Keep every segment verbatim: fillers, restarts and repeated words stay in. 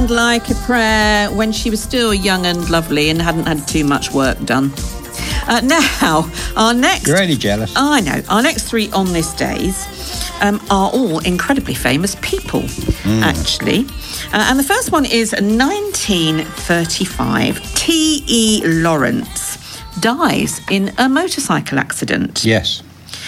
and Like a Prayer when she was still young and lovely and hadn't had too much work done. Uh, now, our next... You're only jealous. I know. Our next three on this days um, are all incredibly famous people, mm. actually. Uh, and the first one is nineteen thirty-five. T E Lawrence dies in a motorcycle accident. Yes.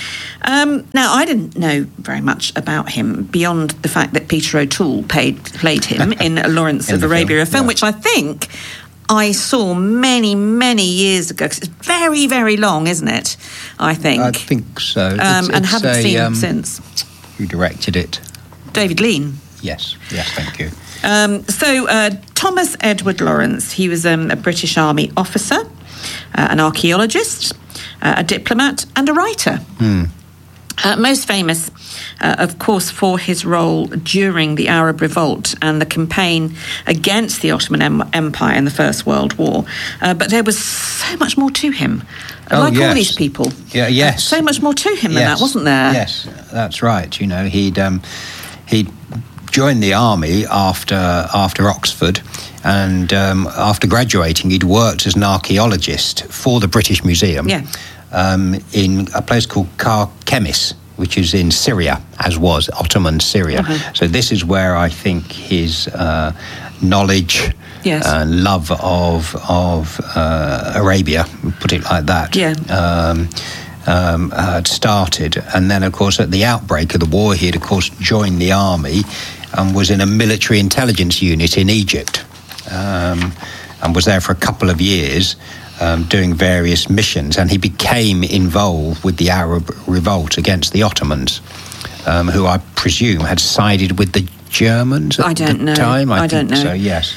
Um, now, I didn't know very much about him beyond the fact that Peter O'Toole paid, played him in Lawrence in of Arabia, film, a film yeah. which I think I saw many, many years ago. 'Cause it's very, very long, isn't it? I think. I think so. Um, it's, and it's haven't a, seen um, it since. Who directed it? David Lean. Yes, yes, thank you. Um, so, uh, Thomas Edward Lawrence, he was um, a British Army officer, uh, an archaeologist, uh, a diplomat and a writer. Hmm. Uh, most famous, uh, of course, for his role during the Arab Revolt and the campaign against the Ottoman em- Empire in the First World War. Uh, but there was so much more to him, Oh, like yes. all these people. Yeah, yes. So much more to him than Yes. that, wasn't there? Yes, that's right. You know, he'd um, he'd joined the army after after Oxford, and um, after graduating, he'd worked as an archaeologist for the British Museum. Yeah. Um, in a place called Karkemis, which is in Syria, as was Ottoman Syria. Uh-huh. So this is where I think his uh, knowledge Yes. and love of of uh, Arabia, put it like that, Yeah. um, um, had started. And then, of course, at the outbreak of the war, he had, of course, joined the army and was in a military intelligence unit in Egypt, um, and was there for a couple of years. Um, doing various missions, and he became involved with the Arab revolt against the Ottomans, um, who I presume had sided with the Germans at I don't the know. time. I, I think don't know. so, yes.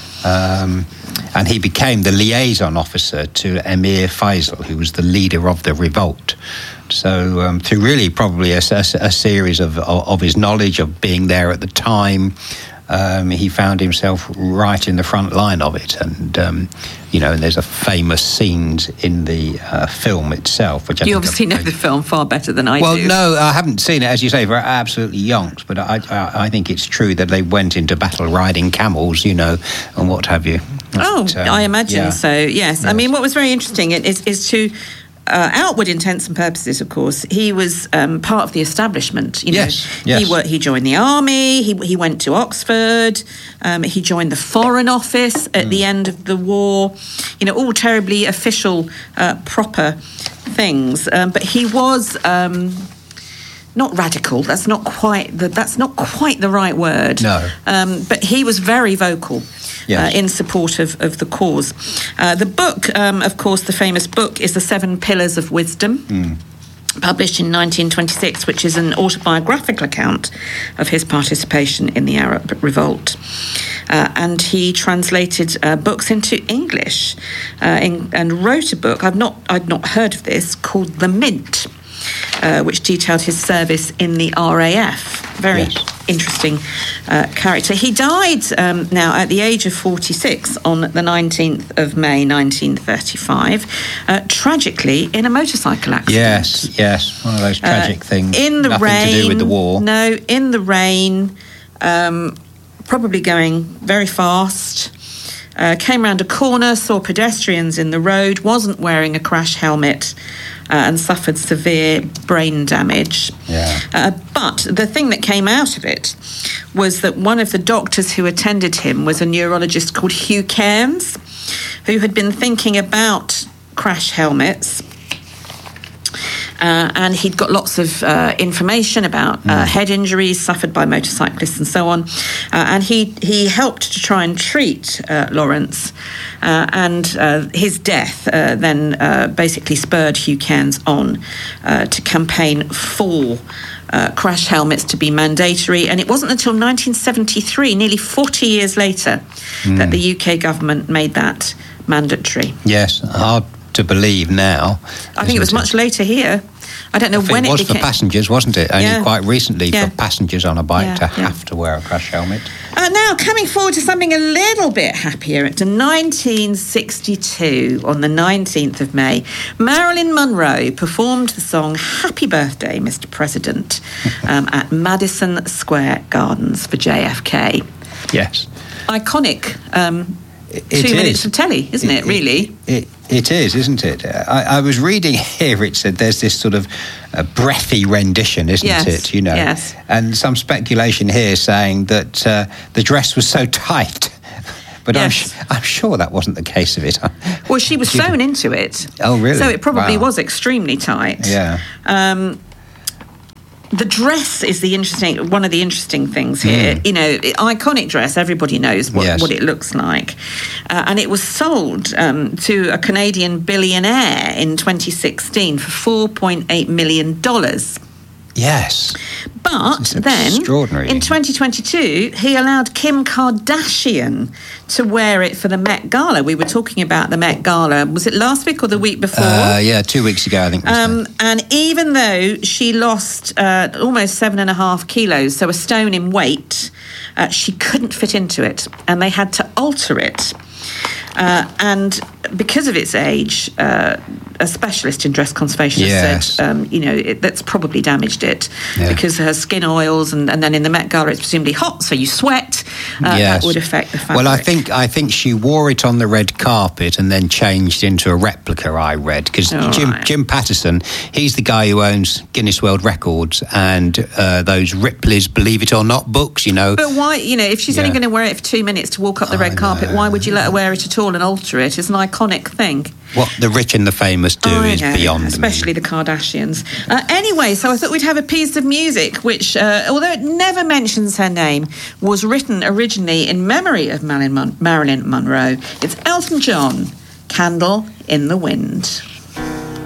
Um, and he became the liaison officer to Emir Faisal, who was the leader of the revolt. So um, through really probably a, a, a series of, of, of his knowledge, of being there at the time, Um, he found himself right in the front line of it, and um, you know, and there's a famous scenes in the uh, film itself. Which I You think obviously are, know the film far better than I well, do. no, I haven't seen it, as you say, for absolutely yonks. But I, I, I think it's true that they went into battle riding camels, you know, and what have you. Oh, But, um, I imagine yeah. so, yes. I Yes. mean, what was very interesting is, is to... Uh, outward intents and purposes, of course, he was um, part of the establishment. You know, Yes, yes. He, wor- he joined the army. He he went to Oxford. Um, he joined the Foreign Office at Mm. the end of the war. You know, all terribly official, uh, proper things. Um, but he was um, not radical. That's not quite the that's not quite the right word. No. Um, but he was very vocal. Yes. Uh, in support of, of the cause. Uh, the book, um, of course, the famous book is The Seven Pillars of Wisdom, Mm. published in nineteen twenty-six, which is an autobiographical account of his participation in the Arab Revolt. Uh, and he translated uh, books into English uh, in, and wrote a book, I've not, I'd not heard of this, called The Mint, uh, which detailed his service in the R A F. Very Yes. interesting uh, character. He died um, now at the age of forty-six on the nineteenth of May nineteen thirty-five, uh, tragically in a motorcycle accident. Yes, yes, one of those tragic Uh, things. In the Nothing rain. to do with the war. No, in the rain, um, probably going very fast. Uh, came round a corner, saw pedestrians in the road, wasn't wearing a crash helmet, uh, and suffered severe brain damage. Yeah. Uh, but the thing that came out of it was that one of the doctors who attended him was a neurologist called Hugh Cairns, who had been thinking about crash helmets. Uh, and he'd got lots of uh, information about uh, head injuries suffered by motorcyclists and so on. Uh, and he he helped to try and treat uh, Lawrence. Uh, and uh, his death uh, then uh, basically spurred Hugh Cairns on uh, to campaign for uh, crash helmets to be mandatory. And it wasn't until nineteen seventy-three, nearly forty years later, mm. that the U K government made that mandatory. Yes, hard to believe now. I think it was it? much later here. I don't know I think when it was it became... for passengers, wasn't it? Only Yeah. quite recently Yeah. for passengers on a bike Yeah, to yeah. have to wear a crash helmet. Uh, now, coming forward to something a little bit happier, to nineteen sixty-two, on the nineteenth of May, Marilyn Monroe performed the song Happy Birthday, Mister President, um, at Madison Square Gardens for J F K. Yes. iconic um, it, two it minutes is. of telly, isn't it, it really? It, it, it is, isn't it? I, I was reading here, it said there's this sort of uh, breathy rendition, isn't yes, it? You know, yes. And some speculation here saying that uh, the dress was so tight. But yes. I'm, sh- I'm sure that wasn't the case of it. Well, she was sewn into it. Oh, really? So it probably wow. was extremely tight. Yeah. Um, the dress is the interesting one of the interesting things here. Mm. You know, iconic dress. Everybody knows what, yes. what it looks like, uh, and it was sold um, to a Canadian billionaire in twenty sixteen for four point eight million dollars. Yes. But then, in twenty twenty-two, he allowed Kim Kardashian to wear it for the Met Gala. We were talking about the Met Gala. Was it last week or the week before? Uh, yeah, two weeks ago, I think. Um, and even though she lost uh, almost seven and a half kilos, so a stone in weight, uh, she couldn't fit into it, and they had to alter it. Uh, and because of its age, uh, a specialist in dress conservation yes. has said, um, you know, it, that's probably damaged it yeah. because her skin oils, and, and then in the Met Gala it's presumably hot, so you sweat. Uh, yes. That would affect the fabric. Well, I think I think she wore it on the red carpet and then changed into a replica. I read because oh, Jim right. Jim Patterson, he's the guy who owns Guinness World Records and uh, those Ripley's Believe It or Not books. You know, but why? You know, if she's yeah. only going to wear it for two minutes to walk up the red I carpet, know. why would you let her wear it at all and alter it? It's an iconic thing. What the rich and the famous do oh, is know, beyond especially me. the Kardashians. Uh, anyway, so I thought we'd have a piece of music which, uh, although it never mentions her name, was written originally in memory of Marilyn, Mon- Marilyn Monroe. It's Elton John, Candle in the Wind.